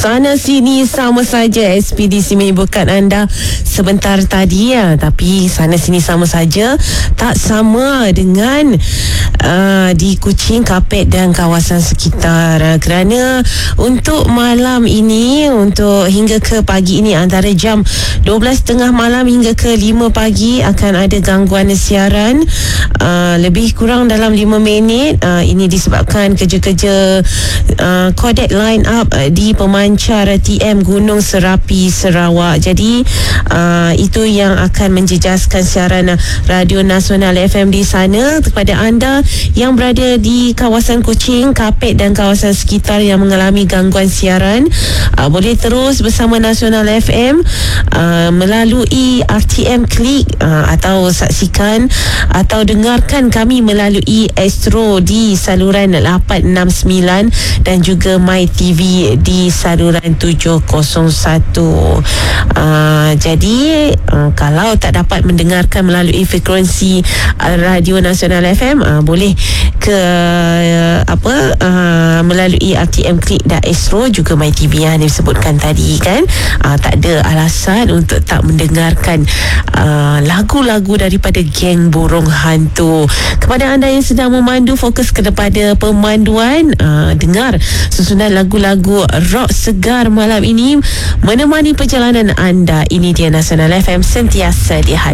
Sana sini sama saja ekspedisi meliburkan anda sebentar tadi ya. Tapi sana sini sama saja, tak sama dengan di Kuching, Kapet dan kawasan sekitar. Kerana untuk malam ini, untuk hingga ke pagi ini, antara jam 12.30 malam hingga ke 5 pagi akan ada gangguan siaran lebih kurang dalam 5 minit. Ini disebabkan kerja-kerja codec line up di pemancar TM Gunung Serapi, Sarawak. Jadi itu yang akan menjejaskan siaran Radio Nasional FM di sana. Kepada anda yang berada di kawasan Kuching, Kapet dan kawasan sekitar yang mengalami gangguan siaran, boleh terus bersama Nasional FM melalui RTM Klik, atau saksikan atau dengarkan kami melalui Astro di saluran 869 dan juga My TV di saluran 701. Jadi kalau tak dapat mendengarkan melalui frekuensi Radio Nasional FM, boleh ke melalui RTM Klik dan Astro, juga My TV yang disebutkan tadi kan. Tak ada alasan untuk tak mendengarkan lagu-lagu daripada geng Burung Hantu. Kepada anda yang sedang memandu, fokus kepada pemanduan, dengar susunan lagu-lagu rock segar malam ini menemani perjalanan anda. Ini dia Nasional FM, sentiasa di hati.